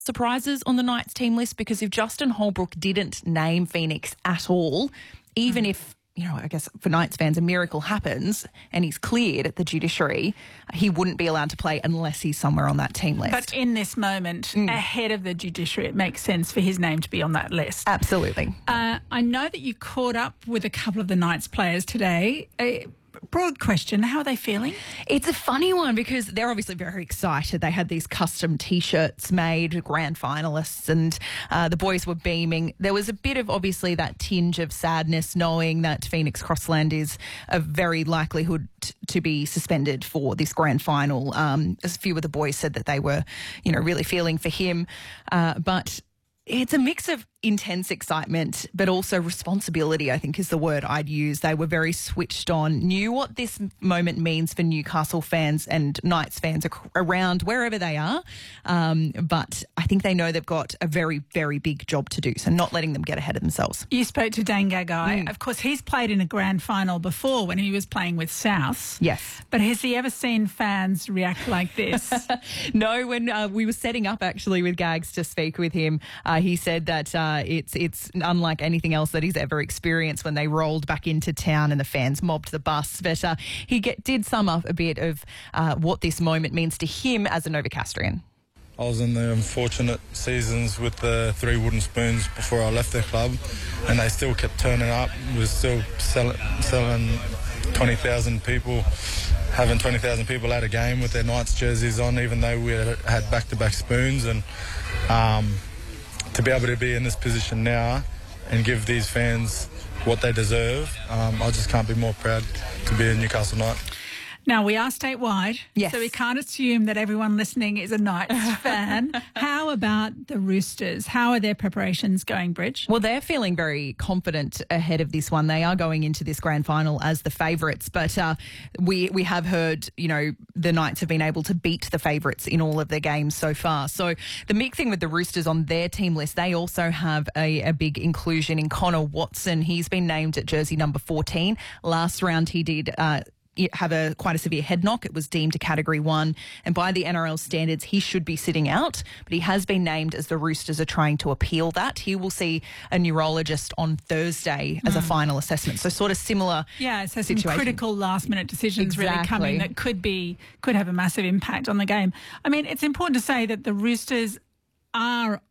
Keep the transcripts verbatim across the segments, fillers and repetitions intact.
surprises on the Knights team list, because if Justin Holbrook didn't name Phoenix at all, even mm. if, you know, I guess for Knights fans, a miracle happens and he's cleared at the judiciary, he wouldn't be allowed to play unless he's somewhere on that team list. But in this moment, mm. ahead of the judiciary, it makes sense for his name to be on that list. Absolutely. Uh, I know that you caught up with a couple of the Knights players today. Uh, Broad question, how are they feeling? It's a funny one because they're obviously very excited. They had these custom T-shirts made, grand finalists, and uh, the boys were beaming. There was a bit of, obviously, that tinge of sadness knowing that Phoenix Crossland is a very likelihood t- to be suspended for this grand final. Um, a few of the boys said that they were, you know, really feeling for him. Uh, but it's a mix of intense excitement, but also responsibility, I think is the word I'd use. They were very switched on, knew what this moment means for Newcastle fans and Knights fans ac- around wherever they are. Um, but I think they know they've got a very, very big job to do, so not letting them get ahead of themselves. You spoke to Dane Gagai. Mm. Of course, he's played in a grand final before when he was playing with South. Yes. But has he ever seen fans react like this? No, when uh, we were setting up actually with Gags to speak with him, uh, he said that uh, it's it's unlike anything else that he's ever experienced when they rolled back into town and the fans mobbed the bus. But uh, he get, did sum up a bit of uh, what this moment means to him as a Novocastrian. I was in the unfortunate seasons with the three wooden spoons before I left the club, and they still kept turning up. We were still sell- selling twenty thousand people, having twenty thousand people at a game with their Knights jerseys on, even though we had, had back-to-back spoons. And um, to be able to be in this position now and give these fans what they deserve, um, I just can't be more proud to be a Newcastle Knight. Now, we are statewide, yes. so we can't assume that everyone listening is a Knights fan. How about the Roosters? How are their preparations going, Bridge? Well, they're feeling very confident ahead of this one. They are going into this grand final as the favourites, but uh, we we have heard, you know, the Knights have been able to beat the favourites in all of their games so far. So the big thing with the Roosters on their team list, they also have a, a big inclusion in Connor Watson. He's been named at jersey number fourteen. Last round he did Uh, have a quite a severe head knock. It was deemed a category one, and by the N R L standards he should be sitting out, but he has been named as the Roosters are trying to appeal that. He will see a neurologist on Thursday as mm. a final assessment, so sort of similar yeah so some situation. Critical last minute decisions exactly. really coming that could be could have a massive impact on the game. I mean, it's important to say that the Roosters are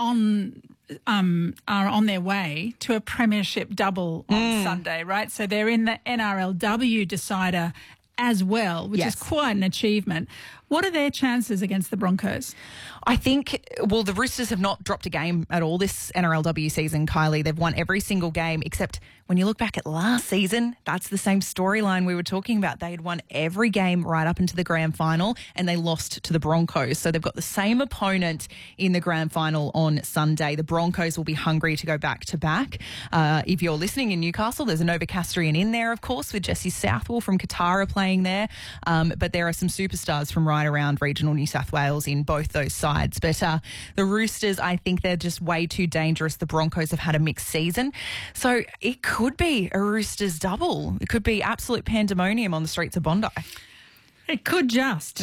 on um, are on their way to a premiership double on mm. Sunday, right? So they're in the N R L W decider as well, which yes. is quite an achievement. What are their chances against the Broncos? I think, well, the Roosters have not dropped a game at all this N R L W season, Kylie. They've won every single game, except when you look back at last season, that's the same storyline we were talking about. They had won every game right up into the grand final and they lost to the Broncos. So they've got the same opponent in the grand final on Sunday. The Broncos will be hungry to go back to back. Uh, if you're listening in Newcastle, there's a Novocastrian in there, of course, with Jesse Southwell from Katara playing there. Um, but there are some superstars from right around regional New South Wales in both those sides. But uh, the Roosters, I think they're just way too dangerous. The Broncos have had a mixed season. So it could be a Roosters double. It could be absolute pandemonium on the streets of Bondi. It could just.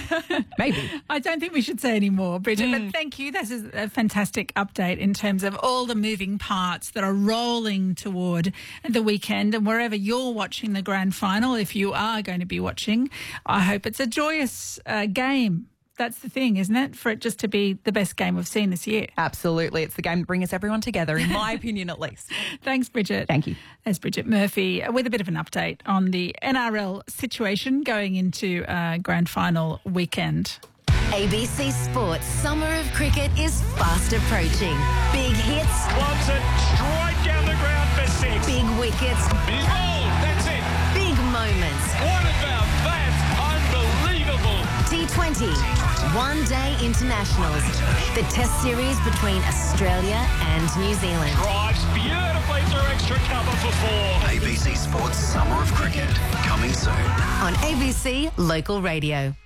Maybe. I don't think we should say any more, Bridget, Mm. but thank you. This is a fantastic update in terms of all the moving parts that are rolling toward the weekend. And wherever you're watching the grand final, if you are going to be watching, I hope it's a joyous uh, game. That's the thing, isn't it? For it just to be the best game we've seen this year. Absolutely. It's the game that brings everyone together, in my opinion at least. Thanks, Bridget. Thank you. There's Bridget Murphy with a bit of an update on the N R L situation going into uh, grand final weekend. A B C Sports Summer of Cricket is fast approaching. Big hits. Wants it straight down the ground for six. Big wickets. Big ball. That's it. Big moments. What about that? Unbelievable. T twenty. One Day Internationals. The test series between Australia and New Zealand. Drives beautifully through extra cover for four. A B C Sports Summer of Cricket, coming soon. On A B C Local Radio.